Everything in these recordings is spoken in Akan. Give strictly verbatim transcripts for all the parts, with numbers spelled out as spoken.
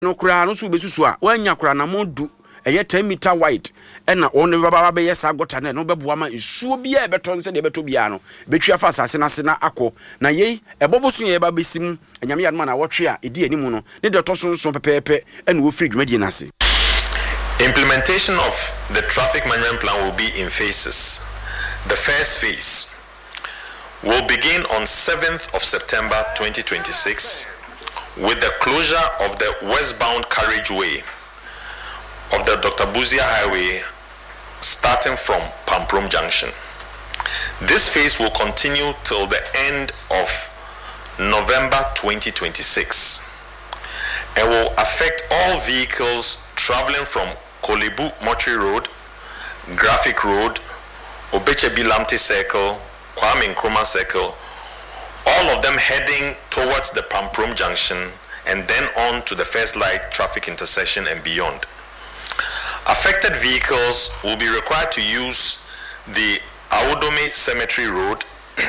no kura no so besusu a wanya kura na modu eye ten meter wide ena one baba be yesa gota na no beboa ma nsuo bia e beton se de beto bia no betwa fa asase na se na akọ na yei eboboso ye ba besim anyame ya no na wotwe a edi animu no ne de to so nso pepepe ena wo free dwumadi na se. Implementation of the traffic management plan will be in phases. The first phase will begin on seventh of September twenty twenty-six with the closure of the westbound carriageway of the Doctor Buzia Highway starting from Pamprom Junction. This phase will continue till the end of November twenty twenty-six and will affect all vehicles traveling from Kolebu Mochi Road, Graphic Road, Obechebi Lamte Circle, Kwame Nkrumah Circle, all of them heading towards the Pamprom Junction and then on to the First Light traffic intersection and beyond. Affected vehicles will be required to use the Awodome Cemetery Road,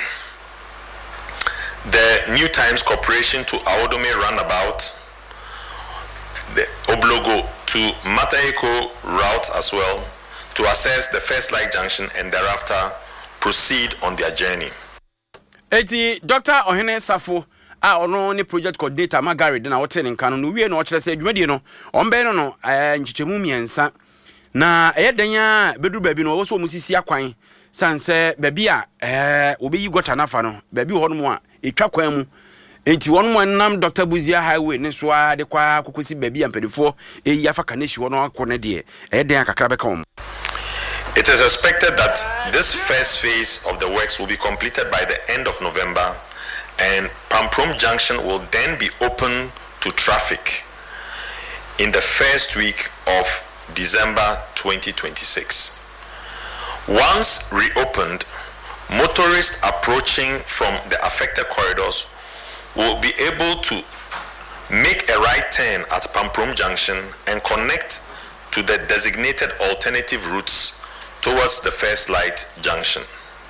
the New Times Corporation to Awodome Roundabout, the Oblogo to Mataeko route as well, to access the First Light Junction and thereafter proceed on their journey. Eti Doctor Ohene Safo a ono ni project coordinator Magari na wote nka no wie no kire se dwumadi no ombe no no nchichemu miensa na eyedanya bedu baabi no wo so musisi akwan sanse baabi a eh obeyi gota nafa no baabi ho no a etwa kwan mu enti won mo nam Doctor Buzia Highway ne so a de kwa kokosi baabi ampedefo eyi afa kaneshi wo no akọ ne de eyeden akakra beka om. It is expected that this first phase of the works will be completed by the end of November and Pamprom Junction will then be open to traffic in the first week of December twenty twenty-six. Once reopened, motorists approaching from the affected corridors will be able to make a right turn at Pamprom Junction and connect to the designated alternative routes towards the First Light Junction.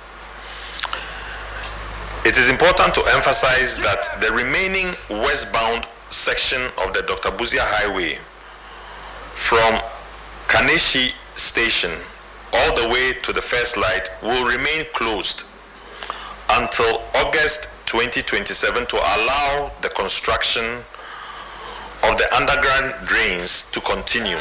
It is important to emphasize that the remaining westbound section of the Doctor Buzia Highway from Kaneshi Station all the way to the First Light will remain closed until August twenty twenty-seven to allow the construction of the underground drains to continue.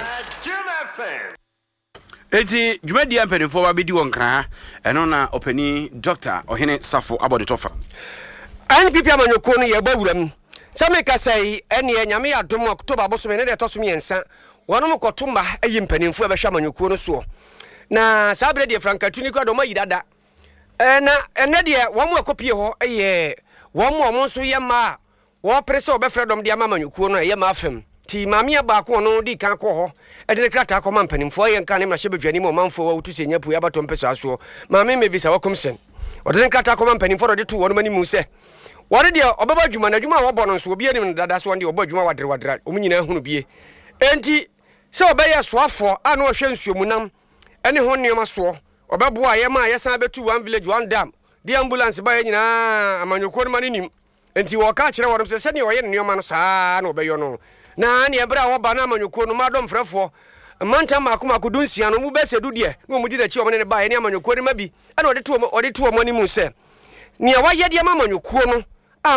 Eti dwumadi ampenfo wa bedi wonkra eno na opani Doctor Ohene Safo abodetofa an pipia manyoko no ye bawuram sameka sai ene nyame ya dom October bosome ne de tosom yensa wonom kotomba ayi mpanimfo abehwa manyoko no so na sabre de frankatuni kwa do mayidada na ene de womo akopie ho eye womo omo so ye ma wo prese obefre dom de ama manyoko no ye ma afem ti mamia ba ko no di kan ko ho e de krata ko man panimfo ye kan ne ma hye bedwani mo manfo wa wutu senya pu ya bato mpesa aso mame me visa wakomsen o de krata ko man panimfo de to wono mani mu se wore de obaba dwuma na dwuma wo bo no so obi anim dada so de oba dwuma wadre wadre o munyina hunu bie enti se obeya soafo ana o hwe nsuomunam ene ho nneoma so obebo a ye ma ye san betu one village one dam di ambulance ba ye nyina amanyoko no mani nim enti wo ka kire worom se se ne o ye nneoma no saa na obeyo no na ne ebra wo ba na amanyoko no madom frefo manta makoma kudunsia no mu besedu de no mu di da chi o ne ba ye ne amanyoko no mabi ana ode to ode to mo ni mu se ne wa ye de amanyoko no